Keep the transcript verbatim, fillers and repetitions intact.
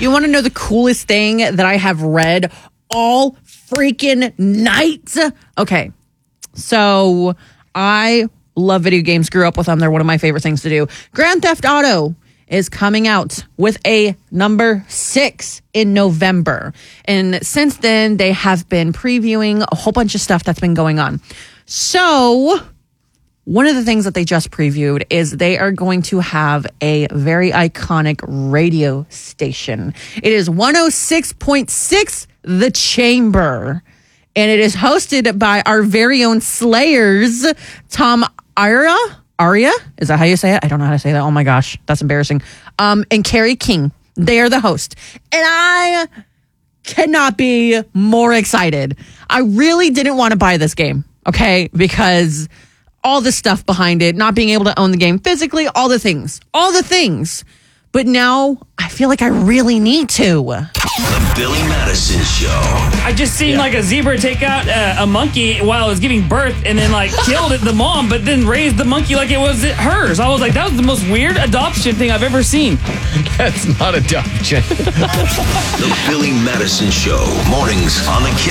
You want to know the coolest thing that I have read all freaking night? Okay, so I love video games, grew up with them. They're one of my favorite things to do. Grand Theft Auto is coming out with a number six in November. And since then, they have been previewing a whole bunch of stuff that's been going on. So one of the things that they just previewed is they are going to have a very iconic radio station. It is one oh six point six The Chamber. And it is hosted by our very own Slayers, Tom Aria. Aria? Is that how you say it? I don't know how to say that. Oh my gosh, that's embarrassing. Um, and Carrie King. They are the host. And I cannot be more excited. I really didn't want to buy this game, okay? Because all the stuff behind it, not being able to own the game physically, all the things. All the things. But now I feel like I really need to. The Billy Madison Show. I just seen yeah. like a zebra take out uh, a monkey while it was giving birth and then like killed it, the mom, but then raised the monkey like it was hers. I was like, that was the most weird adoption thing I've ever seen. That's not adoption. The Billy Madison Show. Mornings on the Kiss.